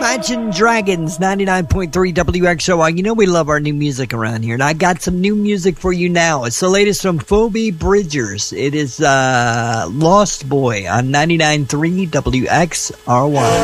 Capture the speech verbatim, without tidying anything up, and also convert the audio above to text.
Imagine Dragons, ninety-nine point three W X O Y. You know we love our new music around here, and I got some new music for you now. It's the latest from Phoebe Bridgers. It is uh, Lost Boy on ninety-nine point three W X R Y.